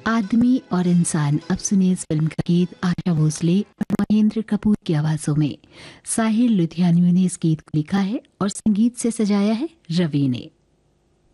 आदमी और इंसान। अब सुनिए इस फिल्म का गीत आशा भोसले और महेंद्र कपूर की आवाजों में। साहिर लुधियानवी ने इस गीत को लिखा है और संगीत से सजाया है रवि ने।